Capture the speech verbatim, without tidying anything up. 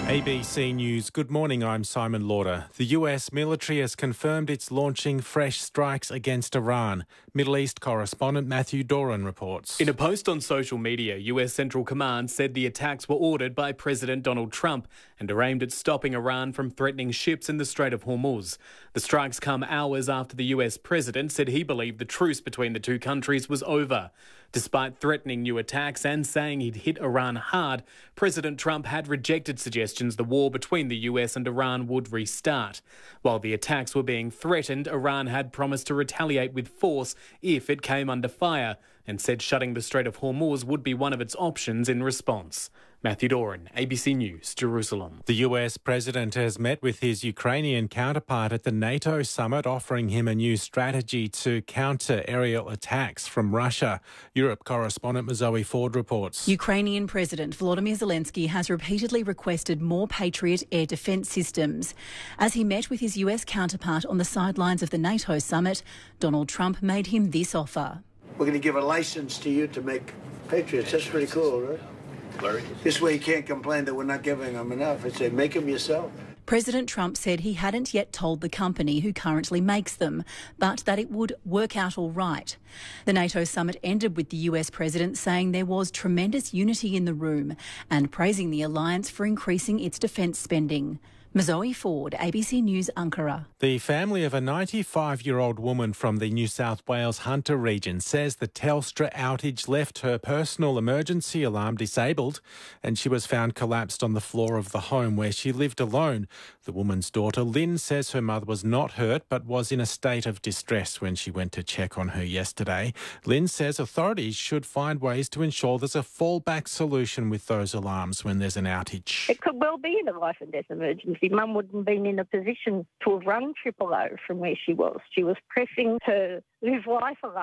A B C News, good morning, I'm Simon Lauder. The U S military has confirmed it's launching fresh strikes against Iran. Middle East correspondent Matthew Doran reports. In a post on social media, U S Central Command said the attacks were ordered by President Donald Trump and are aimed at stopping Iran from threatening ships in the Strait of Hormuz. The strikes come hours after the U S president said he believed the truce between the two countries was over. Despite threatening new attacks and saying he'd hit Iran hard, President Trump had rejected suggestions the war between the U S and Iran would restart. While the attacks were being threatened, Iran had promised to retaliate with force if it came under fire and said shutting the Strait of Hormuz would be one of its options in response. Matthew Doran, A B C News, Jerusalem. The U S president has met with his Ukrainian counterpart at the NATO summit, offering him a new strategy to counter aerial attacks from Russia. Europe correspondent Zoe Ford reports. Ukrainian President Volodymyr Zelensky has repeatedly requested more Patriot air defence systems. As he met with his U S counterpart on the sidelines of the NATO summit, Donald Trump made him this offer. We're going to give a license to you to make Patriots. That's pretty cool, right? This way you can't complain that we're not giving them enough. I'd say make them yourself. President Trump said he hadn't yet told the company who currently makes them, but that it would work out all right. The NATO summit ended with the U S president saying there was tremendous unity in the room and praising the alliance for increasing its defence spending. Zoe Ford, A B C News, Ankara. The family of a ninety-five-year-old woman from the New South Wales Hunter region says the Telstra outage left her personal emergency alarm disabled and she was found collapsed on the floor of the home where she lived alone. The woman's daughter, Lynn, says her mother was not hurt but was in a state of distress when she went to check on her yesterday. Lynn says authorities should find ways to ensure there's a fallback solution with those alarms when there's an outage. It could well be a life and death emergency. Mum wouldn't have been in a position to have run triple O from where she was. She was pressing her Live Life alarm.